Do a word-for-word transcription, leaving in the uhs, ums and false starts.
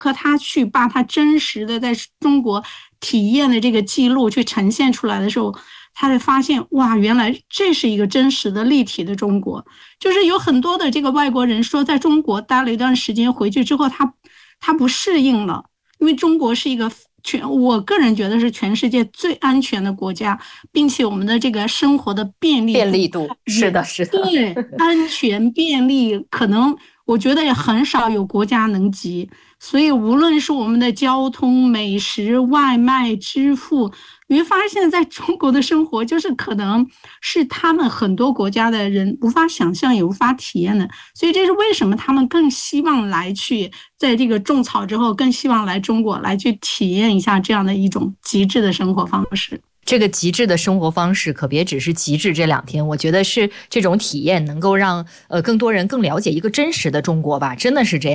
客他去把他真实的在中国体验的这个记录去呈现出来的时候，他会发现哇，原来这是一个真实的立体的中国。就是有很多的这个外国人说在中国待了一段时间，回去之后他他不适应了，因为中国是一个全我个人觉得是全世界最安全的国家，并且我们的这个生活的便利度便利度是的是的， 对，安全便利可能我觉得也很少有国家能及。所以无论是我们的交通、美食、外卖、支付，你会发现在中国的生活就是可能是他们很多国家的人无法想象也无法体验的。所以这是为什么他们更希望来去在这个种草之后更希望来中国来去体验一下这样的一种极致的生活方式。 这个极致的生活方式可别只是极致这两天，我觉得是这种体验能够让呃更多人更了解一个真实的中国吧，真的是这样。